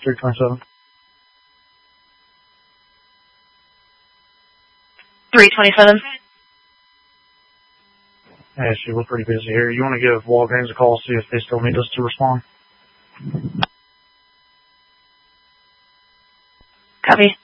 327. 327. Hey, we're pretty busy here. You want to give Walgreens a call, see if they still need us to respond? Copy.